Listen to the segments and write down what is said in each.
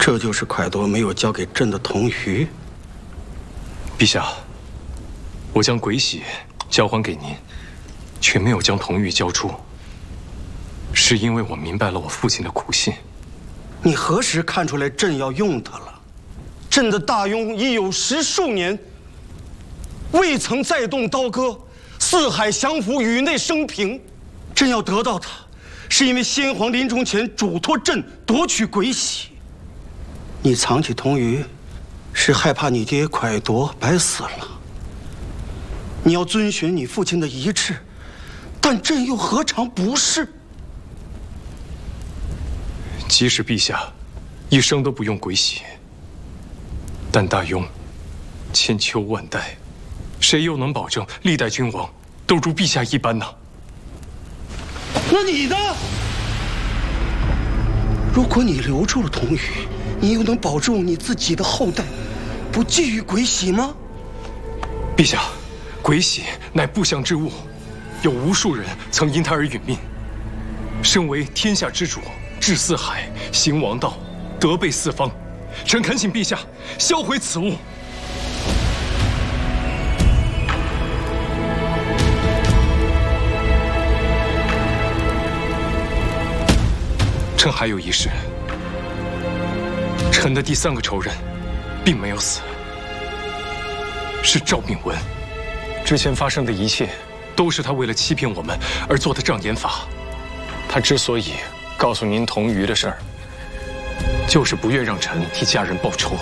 这就是蒯夺没有交给朕的铜鱼。 陛下，我将鬼玺交还给您，却没有将铜玉交出，是因为我明白了我父亲的苦心。 你何时看出来朕要用它了？朕的大庸已有10数年，未曾再动刀戈，四海降服，宇内升平。朕要得到它，是因为先皇临终前嘱托朕夺取鬼玺。你藏起铜鱼，是害怕你爹蒯夺白死了。你要遵循你父亲的遗志，但朕又何尝不是？ 即使陛下一生都不用鬼玺，但大庸千秋万代，谁又能保证历代君王都如陛下一般呢？ 那你呢？如果你留住了铜鱼，你又能保住你自己的后代，不觊觎鬼玺吗？ 陛下，鬼玺乃不祥之物，有无数人曾因它而殒命。身为天下之主，治四海，行王道，德备四方，臣恳请陛下销毁此物。臣还有一事，臣的第3个仇人，并没有死，是赵秉文。之前发生的一切，都是他为了欺骗我们而做的障眼法。他之所以告诉您铜鱼的事儿，就是不愿让臣替家人报仇。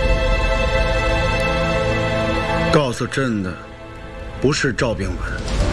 告诉朕的，不是赵秉文。